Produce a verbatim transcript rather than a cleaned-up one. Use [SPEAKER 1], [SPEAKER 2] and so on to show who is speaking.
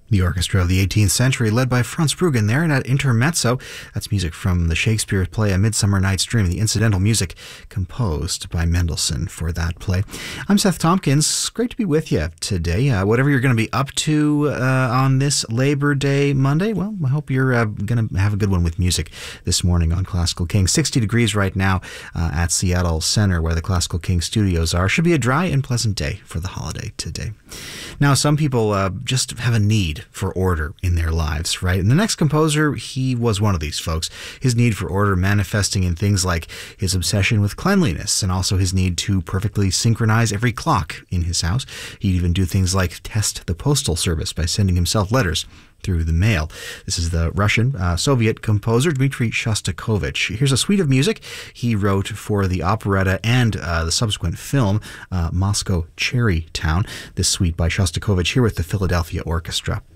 [SPEAKER 1] The orchestra of the eighteenth century, led by Franz Bruggen there, and at Intermezzo, that's music from the Shakespeare play A Midsummer Night's Dream, the incidental music composed by Mendelssohn for that play. I'm Seth Tompkins. Great to be with you today. Uh, whatever you're going to be up to uh, on this Labor Day Monday, well, I hope you're uh, going to have a good one with music this morning on Classical King. sixty degrees right now uh, at Seattle Center, where the Classical King studios are. Should be a dry and pleasant day for the holiday today. Now, some people uh, just have a need for order in their lives, right? And the next composer, he was one of these folks. His need for order manifesting in things like his obsession with cleanliness and also his need to perfectly synchronize every clock in his house. He'd even do things like test the postal service by sending himself letters through the mail. This is the Russian uh, Soviet composer Dmitri Shostakovich. Here's a suite of music he wrote for the operetta and uh, the subsequent film, uh, Moscow Cherry Town. This suite by Shostakovich here with the Philadelphia Orchestra.